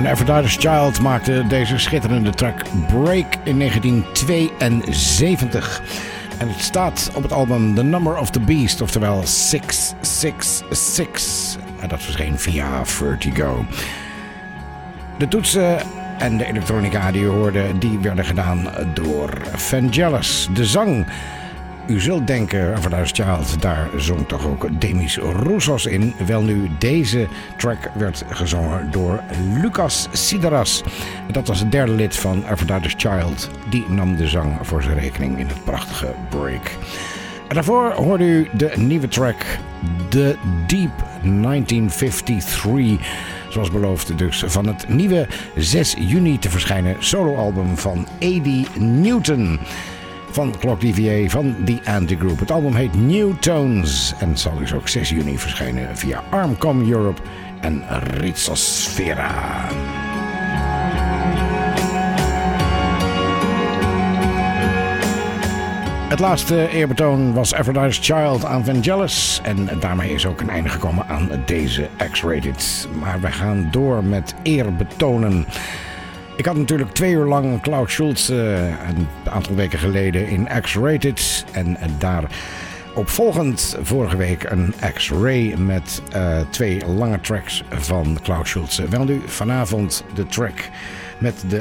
En Aphrodite's Child maakte deze schitterende track Break in 1972. En het staat op het album The Number of the Beast, oftewel 666. En dat verscheen via Vertigo. De toetsen en de elektronica die u hoorde, die werden gedaan door Vangelis. De zang, u zult denken, Aphrodite's Child, daar zong toch ook Demis Roussos in. Welnu, deze track werd gezongen door Lucas Sideras. Dat was het derde lid van Aphrodite's Child. Die nam de zang voor zijn rekening in het prachtige Break. En daarvoor hoorde u de nieuwe track The Deep 1953. Zoals beloofd dus van het nieuwe 6 juni te verschijnen soloalbum van Eddie Newton. Van Clock DVA van The Anti-Group. Het album heet New Tones en zal dus ook 6 juni verschijnen via Armcom Europe en Rizosfera. Het laatste eerbetoon was Aphrodite's Child aan Vangelis. En daarmee is ook een einde gekomen aan deze X-Rated. Maar we gaan door met eerbetonen. Ik had natuurlijk 2 uur lang Klaus Schulze een aantal weken geleden in X-Rated. En daar opvolgend vorige week een X-Ray met 2 lange tracks van Klaus Schulze. Wel nu vanavond de track met de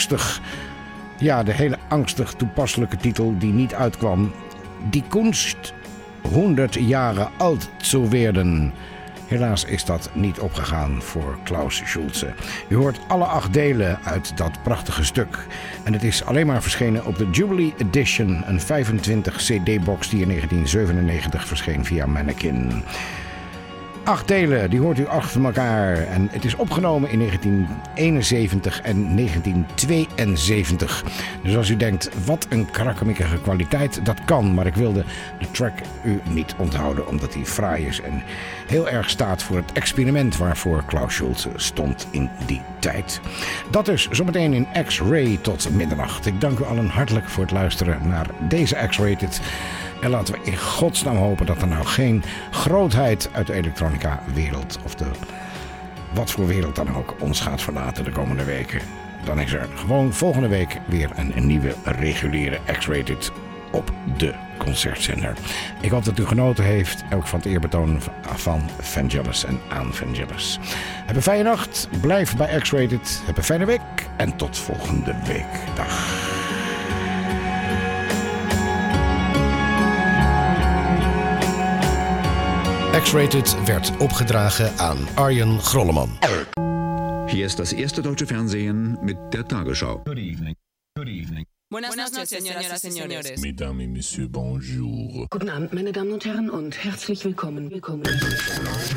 hele angstig toepasselijke titel die niet uitkwam. Die Kunst 100 jaren alt zu werden. Helaas is dat niet opgegaan voor Klaus Schulze. U hoort alle 8 delen uit dat prachtige stuk. En het is alleen maar verschenen op de Jubilee Edition. Een 25 CD-box die in 1997 verscheen via Mannequin. 8 delen, die hoort u achter elkaar. En het is opgenomen in 1971 en 1972. Dus als u denkt, wat een krakkemikkige kwaliteit, dat kan. Maar ik wilde de track u niet onthouden, omdat die fraai is en heel erg staat voor het experiment waarvoor Klaus Schulze stond in die tijd. Dat dus zometeen in X-Ray tot middernacht. Ik dank u allen hartelijk voor het luisteren naar deze X-Rated. En laten we in godsnaam hopen dat er nou geen grootheid uit de elektronica-wereld of de wat voor wereld dan ook ons gaat verlaten de komende weken. Dan is er gewoon volgende week weer een nieuwe reguliere X-Rated op de concertzender. Ik hoop dat u genoten heeft, ook van het eerbetoon van Vangelis en aan Vangelis. Heb een fijne nacht, blijf bij X-Rated, heb een fijne week en tot volgende week. Dag. X-Rated werd opgedragen aan Arjen Grolleman. Hier ist das erste deutsche Fernsehen mit der Tagesschau. Good evening. Good evening. Buenas noches, señoras y señores. Mesdames et messieurs, bonjour. Guten Abend, meine Damen und Herren, und herzlich willkommen.